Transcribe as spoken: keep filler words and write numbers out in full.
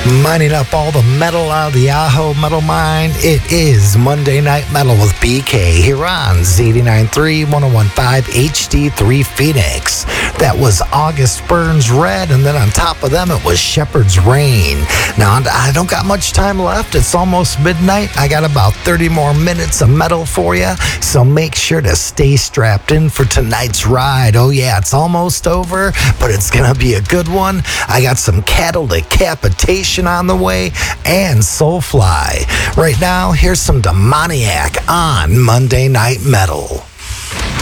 Mining up all the metal out of the Ajo Metal Mine. It is Monday Night Metal with B K here on Z eighty-nine point three, one oh one point five H D three Phoenix. That was August Burns Red, and then on top of them it was Shepherd's Rain. Now, I don't got much time left. It's almost midnight. I got about thirty more minutes of metal for you, so make sure to stay strapped in for tonight's ride. Oh yeah, it's almost over, but it's gonna be a good one. I got some Cattle Decapitation on the way and Soulfly. Right now, here's some Demoniac on Monday Night Metal.